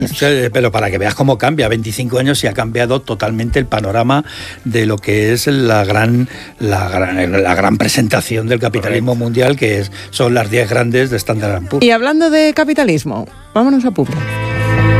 Pero para que veas cómo cambia, 25 años y ha cambiado totalmente el panorama de lo que es la gran presentación del capitalismo mundial, que son las 10 grandes de Standard & Poor's. Y hablando de capitalismo, vámonos a Publi.